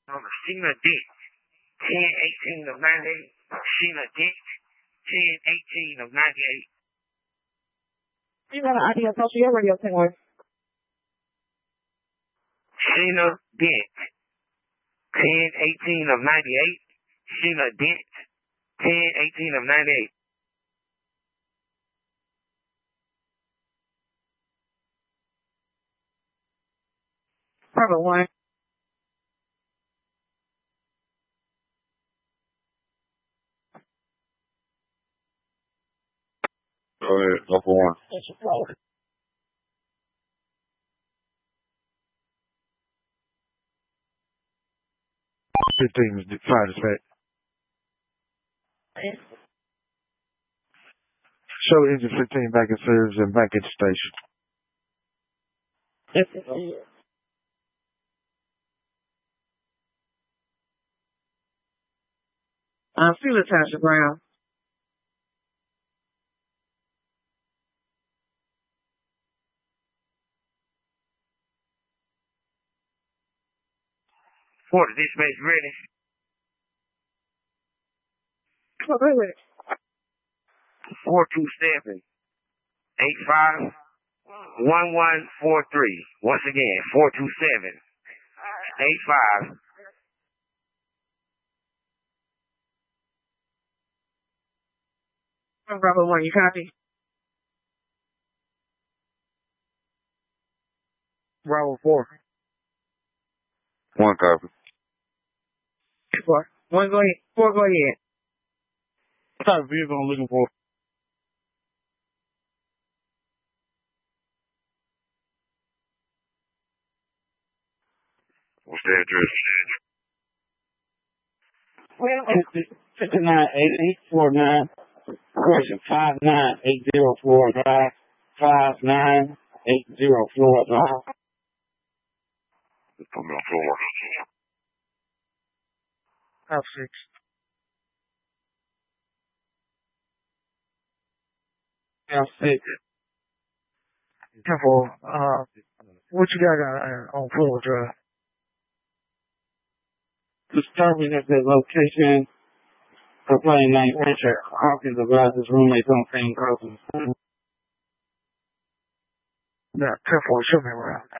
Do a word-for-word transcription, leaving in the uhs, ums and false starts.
Um, Sheila Dick, ten eighteen of ninety-eight. Sheila Dick, ten eighteen of ninety-eight. You got an idea of social radio signal. Sheila Dick, ten eighteen of ninety-eight. Sheila Dick, ten eighteen of ninety-eight. Probably one. Go ahead, go for one. fifteen is fire dispatch. Show engine fifteen back in service and back at the station. I'm still attached to ground. Fort dispatch ready. Come on, wait with it. four two seven, eight five, one one four three. Once again, four two seven, eight five. Bravo one, you copy? Bravo four. One copy. Four. One go ahead. Four go ahead. What type of vehicle I'm looking for? What's the address? Well, fifty-nine eighty forty-nine, question five nine eight zero four drive, five nine eight zero four drive. Just put me on floor. Half six. Half six. Careful, uh, what you got uh, on floor drive? Disturbing at the location for playing night Richard Hawkins advised his roommates on same crossing. Yeah, careful, show me around.